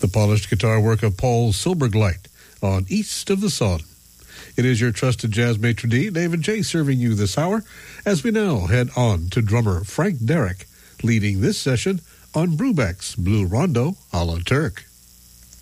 the polished guitar work of Paul Silbergleit on East of the Sun. It is your trusted jazz maitre d', David J., serving you this hour, as we now head on to drummer Frank Derrick, leading this session on Brubeck's Blue Rondo a la Turk.